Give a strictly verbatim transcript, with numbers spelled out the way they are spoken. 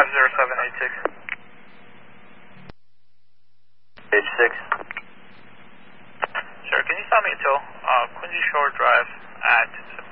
five zero seven eight six. Page six. Sure, can you stop me until uh, Quincy Shore Drive at